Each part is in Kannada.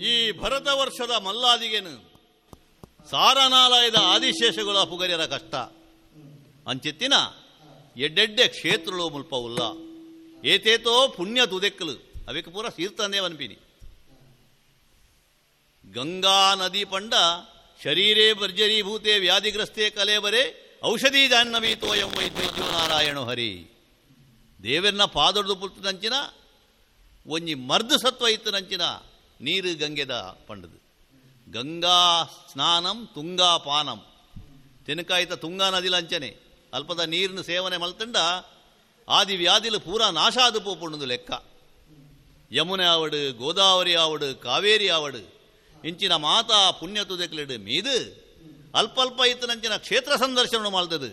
ಈ ಭರತ ವರ್ಷದ ಮಲ್ಲಾದಿಗೆನು ಸಾರನಾಲಯದ ಆದಿಶೇಷಗಳ ಪುಗರ್ಯರ ಕಷ್ಟ ಅಂಚೆತ್ತಿನ ಎಡ್ಡೆಡ್ಡೆ ಕ್ಷೇತ್ರಗಳು ಮುಲ್ಪ ಉಲ್ಲ ಏತೇತೋ ಪುಣ್ಯ ತುದೆಕ್ಕಲು ಅವಕ್ಕೆ ಪೂರ ಸೀರ್ತಂದೇ ಅನ್ಪಿನಿ ಗಂಗಾ ನದಿ ಪಂಡ ಶರೀರೇ ಭರ್ಜರೀಭೂತೆ ವ್ಯಾಧಿಗ್ರಸ್ತೆ ಕಲೇವರೆ ಔಷಧಿ ಜಾಹ್ನವೀತೋಯಂ ವೈದ್ಯೋ ನಾರಾಯಣ ಹರಿ ದೇವರನ್ನ ಪಾದೊಡ್ದು ಪುಲ್ತದಂಚಿನ ಒಂಜಿ ಮರ್ದು ಸತ್ವ ಇತ್ತನಂಚಿನ ನೀರು ಗಂಗೆದ ಪಂಡದು ಗಂಗಾ ಸ್ನಾನಂ ತುಂಗಾ ಪಾನಂ ತೆನಕಾಯ್ತ ತುಂಗಾ ನದಿಲಂಚನೆ ಅಲ್ಪದ ನೀರಿನ ಸೇವನೆ ಮಲ್ತಂಡ ಆದಿ ವ್ಯಾಧಿಲು ಪೂರಾ ನಾಶ ಆದು ಪೋಪುಂಡು ಲೆಕ್ಕ ಯಮುನೆ ಆವಡು ಗೋದಾವರಿ ಆವಡು ಕಾವೇರಿ ಆವಡು ಇಂಚಿನ ಮಾತಾ ಪುಣ್ಯ ತುದೆಕ್ಲಿಡು ಮೀದು ಅಲ್ಪ ಇತ್ತನಂಚಿನ ಕ್ಷೇತ್ರ ಸಂದರ್ಶನ ಮಾಡ್ತದು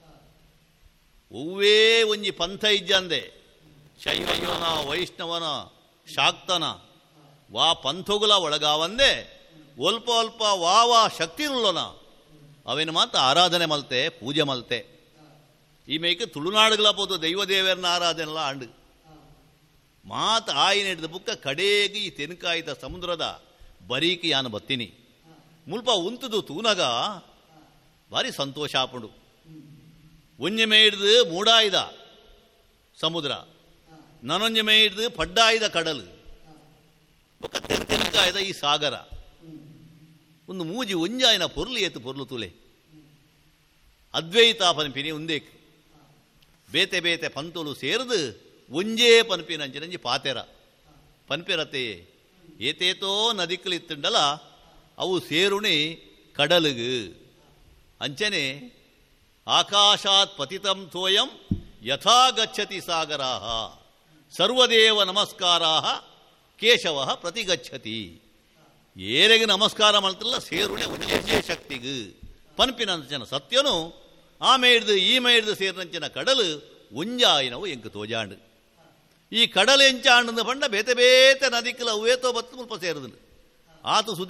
ಒವ್ವೇ ಒಂಜಿ ಪಂಥ ಇಜ್ಜಂದೆ ಶೈವನ ವೈಷ್ಣವನ ಶಾಕ್ತನ ವಾ ಪಂಥಗುಲ ಒಳಗಾವಂದೆ ಒಲ್ಪ ಅಲ್ಪ ವಾ ಶಕ್ತಿರುಲ್ಲನ ಅವೇನು ಮಾತ್ರ ಆರಾಧನೆ ಮಲ್ತೆ ಪೂಜೆ ಮಲ್ತೆ ಈ ಮೇಕೆ ತುಳುನಾಡುಗಳ ಪೋದು ದೈವದೇವರನ್ನ ಆರಾಧನೆಲ್ಲ ಆಂಡು ಮಾತ ಆಯಿನ ಹಿಡಿದ ಬುಕ್ಕ ಕಡೆಗೆ ಈ ತೆನಕಾಯ್ತ ಸಮುದ್ರದ ಬರೀಕಿ ಯಾನು ಬತ್ತೀನಿ ಮುಲ್ಪ ಉಂತದು ತೂನಗ ಭಾರಿ ಸಂತೋಷ ಆಪುಂಡು ಒಂಜಿ ಮೇ ಹಿಡ್ದು ಮೂಡಾಯ್ದ ಸಮುದ್ರ ನನೊಂಜಿ ಮೇ ಹಿಡ್ದು ಪಡ್ಡಾಯ್ದ ಕಡಲು ಬೊಕ್ಕ ತೆನಕಾಯ್ದ ಈ ಸಾಗರ ಒಂದು ಮೂಜಿ ಒಂಜಾಯಿನ ಪೊರ್ಲು ಏತು ಪೊರ್ಲು ತುಲೆ ಅದ್ವೈತ ಪನ್ಪಿನಿ ಉಂದೇಕ್ ಬೇತೆ ಬೇತೆ ಪಂತುಲು ಸೇರಿದು ಒಂಜೇ ಪನ್ಪಿನಂಚಿನಂಜಿ ಪಾತೆರ ಪನ್ಪಿರತೆ ಏತೇತೋ ನದಿಕ್ಕಲು ಇತ್ತುಂಡಲ ಅವು ಸೇರುಣಿ ಕಡಲುಗು ಅಂಚನೆ ಆಕಾಶಾತ್ ಪತಿತಂ ತೋಯಂ ಯಥಾ ಗಚ್ಚತಿ ಸಾಗರಾಹ ಸರ್ವದೇವ ನಮಸ್ಕಾರಾಹ ಕೇಶವ ಪ್ರತಿಗಚ್ಚತಿ ಏರೆಗೆ ನಮಸ್ಕಾರ ಮಾಡ್ತಿಲ್ಲ ಸೇರುಣೆ ಒಂದೇ ಶಕ್ತಿಗು ಪನ್ಪಿನಂಚನ ಸತ್ಯನು ಆಮೆ ಹಿಡ್ದು ಈ ಮೇ ಹಿಡ್ದು ಸೇರಿನಂಚಿನ ಕಡಲು ಒಂಜಾಯಿನವು ಎಂಕು ತೋಜಾಂಡು ಈ ಕಡಲು ಎಂಚಾಂಡು ಪಂಡ ಬೇತೆ ಬೇತೆ ನದಿಕ್ಕಲ ಅವೇತೋ ಬತ್ತು ಮುಲ್ಪ ಸೇರಿದನು ಆತು